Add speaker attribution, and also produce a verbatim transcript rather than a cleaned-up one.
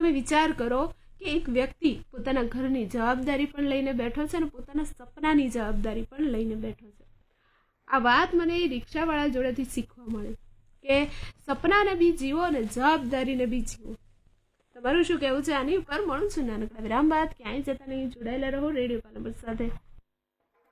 Speaker 1: તમે વિચાર કરો કે એક વ્યક્તિ પોતાના ઘરની જવાબદારી પણ લઈને બેઠો છે અને પોતાના સપનાની જવાબદારી પણ લઈને બેઠો છે. આ વાત મને રિક્ષાવાળા જોડેથી શીખવા મળે કે સપનાને બી જીવો અને જવાબદારીને બી જીવો. તમારું શું કહેવું છે આની ઉપર? મળું છું નાનકડા વિરામ બાદ. ક્યાંય જતા નહીં, જોડાયેલા રહો રેડિયો પાલનપુર સાથે.